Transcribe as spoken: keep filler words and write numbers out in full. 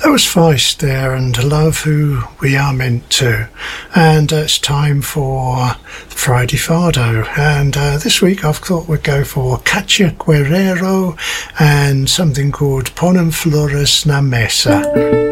That was Feist there, and Love Who We Are Meant To. And uh, it's time for Friday Fardo. And uh, this week I've thought we'd go for Katia Guerrero and something called Ponen Flores na Mesa.